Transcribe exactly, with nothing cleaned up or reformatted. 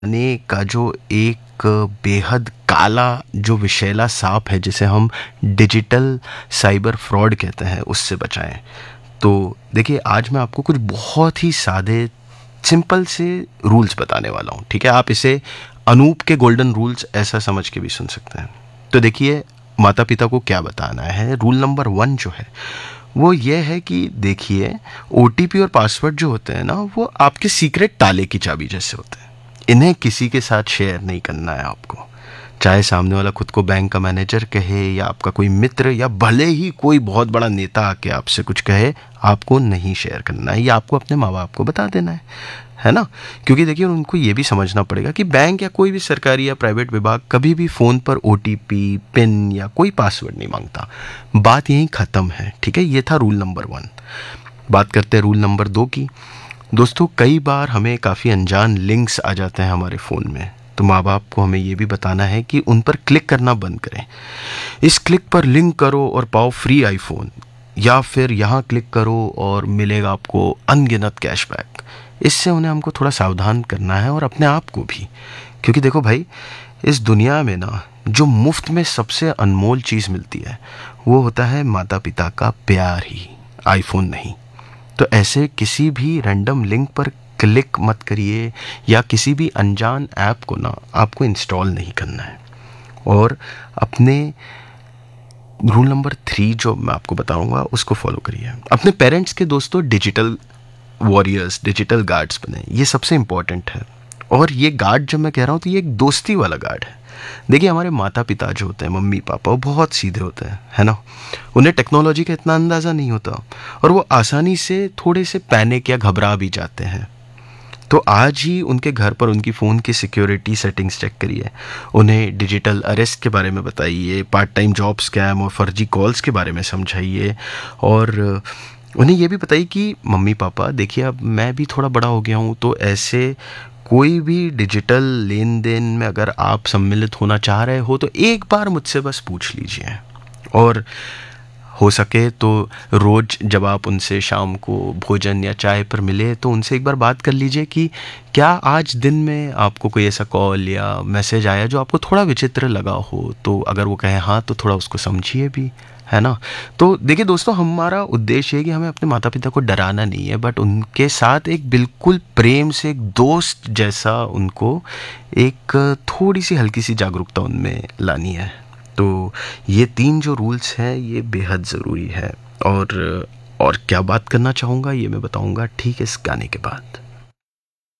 ने का जो एक बेहद काला जो विषैला सांप है जिसे हम डिजिटल साइबर फ्रॉड कहते हैं उससे बचाएं। तो देखिए आज मैं आपको कुछ बहुत ही सादे सिंपल से रूल्स बताने वाला हूँ। ठीक है, आप इसे अनूप के गोल्डन रूल्स ऐसा समझ के भी सुन सकते हैं। तो देखिए माता पिता को क्या बताना है। रूल नंबर वन जो है वो ये है कि देखिए ओटीपी और पासवर्ड जो होते हैं ना वो आपके सीक्रेट ताले की चाबी जैसे होते हैं। इन्हें किसी के साथ शेयर नहीं करना है आपको, चाहे सामने वाला खुद को बैंक का मैनेजर कहे या आपका कोई मित्र या भले ही कोई बहुत बड़ा नेता आके आपसे कुछ कहे, आपको नहीं शेयर करना है। या आपको अपने माँ बाप को बता देना है है ना। क्योंकि देखिए उनको ये भी समझना पड़ेगा कि बैंक या कोई भी सरकारी या प्राइवेट विभाग कभी भी फ़ोन पर ओटीपी, पिन या कोई पासवर्ड नहीं मांगता। बात यहीं ख़त्म है। ठीक है, ये था रूल नंबर वन। बात करते हैं रूल नंबर दो की। दोस्तों कई बार हमें काफ़ी अनजान लिंक्स आ जाते हैं हमारे फ़ोन में, तो माँ बाप को हमें ये भी बताना है कि उन पर क्लिक करना बंद करें। इस क्लिक पर लिंक करो और पाओ फ्री आईफोन, या फिर यहाँ क्लिक करो और मिलेगा आपको अनगिनत कैशबैक। इससे उन्हें हमको थोड़ा सावधान करना है और अपने आप को भी। क्योंकि देखो भाई, इस दुनिया में ना जो मुफ्त में सबसे अनमोल चीज़ मिलती है वो होता है माता पिता का प्यार ही, आईफोन नहीं। तो ऐसे किसी भी रैंडम लिंक पर क्लिक मत करिए या किसी भी अनजान ऐप को ना आपको इंस्टॉल नहीं करना है। और अपने रूल नंबर थ्री जो मैं आपको बताऊंगा उसको फॉलो करिए। अपने पेरेंट्स के दोस्तों डिजिटल वॉरियर्स, डिजिटल गार्ड्स बने, ये सबसे इम्पोर्टेंट है। और ये गार्ड जब मैं कह रहा हूँ तो ये एक दोस्ती वाला गार्ड है। देखिए हमारे माता पिता जो होते हैं, मम्मी पापा, वो बहुत सीधे होते हैं, है ना। उन्हें टेक्नोलॉजी का इतना अंदाज़ा नहीं होता और वो आसानी से थोड़े से पैनिक या घबरा भी जाते हैं। तो आज ही उनके घर पर उनकी फ़ोन की सिक्योरिटी सेटिंग्स चेक करिए, उन्हें डिजिटल अरेस्ट के बारे में बताइए, पार्ट टाइम जॉब स्कैम और फर्जी कॉल्स के बारे में समझाइए। और उन्हें ये भी बताइए कि मम्मी पापा देखिए अब मैं भी थोड़ा बड़ा हो गया हूँ, तो ऐसे कोई भी डिजिटल लेन देन में अगर आप सम्मिलित होना चाह रहे हो तो एक बार मुझसे बस पूछ लीजिए। और हो सके तो रोज़ जब आप उनसे शाम को भोजन या चाय पर मिले तो उनसे एक बार बात कर लीजिए कि क्या आज दिन में आपको कोई ऐसा कॉल या मैसेज आया जो आपको थोड़ा विचित्र लगा हो। तो अगर वो कहे हाँ तो थोड़ा उसको समझिए भी, है ना। तो देखिए दोस्तों, हमारा उद्देश्य है कि हमें अपने माता पिता को डराना नहीं है, बट उनके साथ एक बिल्कुल प्रेम से, एक दोस्त जैसा उनको एक थोड़ी सी हल्की सी जागरूकता उनमें लानी है। तो ये तीन जो रूल्स हैं ये बेहद ज़रूरी है। और और क्या बात करना चाहूँगा ये मैं बताऊँगा ठीक है इस गाने के बाद।